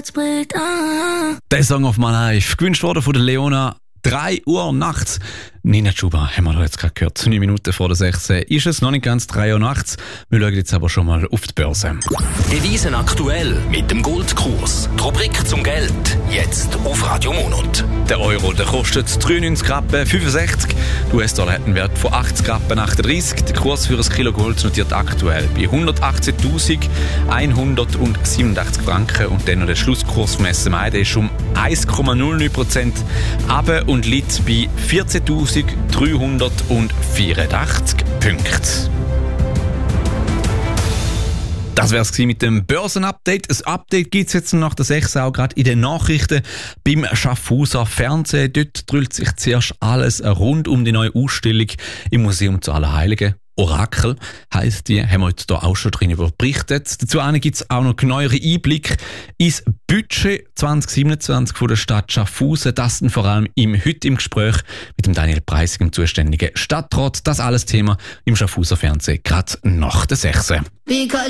Herz bricht. Der Song of My Life, gewünscht worden von der Leona. 3 Uhr nachts. Nina Chuba haben wir da jetzt gerade gehört. 9 Minuten vor der 16 ist es, noch nicht ganz 3 Uhr nachts. Wir schauen jetzt aber schon mal auf die Börse. Devisen aktuell mit dem Goldkurs. Die Rubrik zum Geld. Jetzt auf Radio Monat. Der Euro, der kostet 93 Rappen 65. Der US-Dollar hat einen Wert von 80 Rappen 38. Der Kurs für ein Kilo Gold notiert aktuell bei 118.187 Franken. Und dann noch der Schlusskurs vom SMI, der ist um 1,09% runter und liegt bei 14.384 Punkten. Das wär's mit dem Börsenupdate. Ein Update gibt's jetzt nach der 6 auch gerade in den Nachrichten beim Schaffhauser Fernsehen. Dort drüllt sich zuerst alles rund um die neue Ausstellung im Museum zu Allerheiligen. Orakel heisst die, haben wir heute hier auch schon drin berichtet. Dazu gibt es auch noch genauere Einblicke ins Budget 2027 von der Stadt Schaffhausen. Das dann vor allem heute im Gespräch mit dem Daniel Preissig, dem zuständigen Stadtrat. Das alles Thema im Schaffhauser Fernsehen, gerade nach der 6.